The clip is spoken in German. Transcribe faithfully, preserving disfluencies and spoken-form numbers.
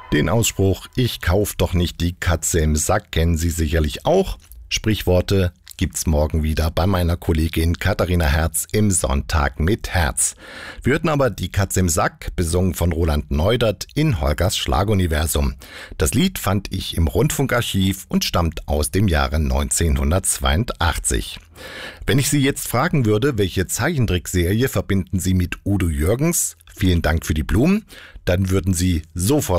Den Ausspruch „Ich kauf doch nicht die Katze im Sack" kennen Sie sicherlich auch. Sprichworte gibt's morgen wieder bei meiner Kollegin Katharina Herz im Sonntag mit Herz. Wir hörten aber die Katze im Sack, besungen von Roland Neudert in Holgers Schlaguniversum. Das Lied fand ich im Rundfunkarchiv und stammt aus dem Jahre neunzehnhundertzweiundachtzig. Wenn ich Sie jetzt fragen würde, welche Zeichentrickserie verbinden Sie mit Udo Jürgens? Vielen Dank für die Blumen. Dann würden Sie sofort